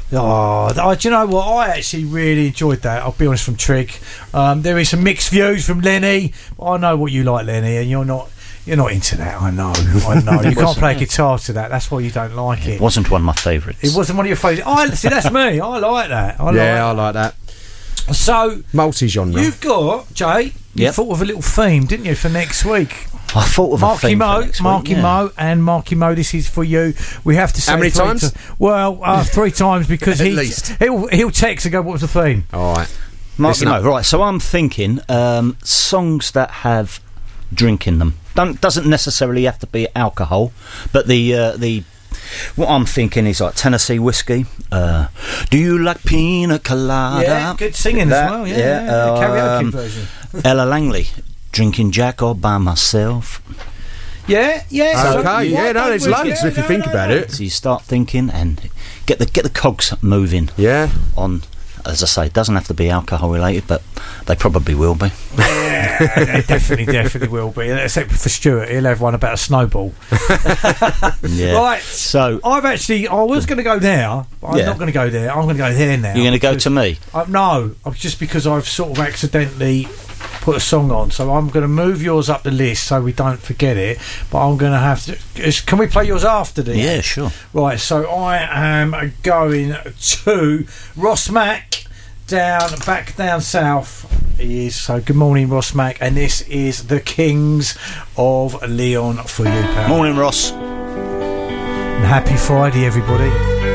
Oh, do you know what? I actually really enjoyed that. I'll be honest, from Trig. There is some mixed views from Lenny. I know what you like, Lenny, and you're not into that. I know. You can't play guitar to that. That's why you don't like it. It wasn't one of my favourites. It wasn't one of your favourites. See, that's me. I like that. I like that. So multi-genre. You've got, Jay. You thought of a little theme, didn't you, for next week? I thought of a theme for next week. Marky Mo, this is for you. We have to say how many times? 3 times, because at least he'll text and go, "What was the theme?" All right, Marky Mo. Right. So I'm thinking songs that have drink in them. Doesn't necessarily have to be alcohol, but the what I'm thinking is like Tennessee whiskey. Do you like pina colada? Yeah, good singing as well. Yeah, karaoke version. Ella Langley, drinking Jack all by myself. Yeah. Okay, there's loads if you think about it. So you start thinking and get the cogs moving. Yeah. On, as I say, it doesn't have to be alcohol related, but they probably will be. Yeah, they definitely will be. Except for Stuart, he'll have one about a snowball. Yeah. Right. So I was going to go there, but I'm not going to go there. I'm going to go there now. You're going to go to me? No, just because I've sort of accidentally put a song on, so I'm going to move yours up the list so we don't forget it, but I'm going to have to... Can we play yours after this? Yeah, sure. Right, so I am going to Ross Mack, back down south he is. So good morning, Ross Mack, and this is the Kings of Leon for you, pal. Morning, Ross. And happy Friday, everybody.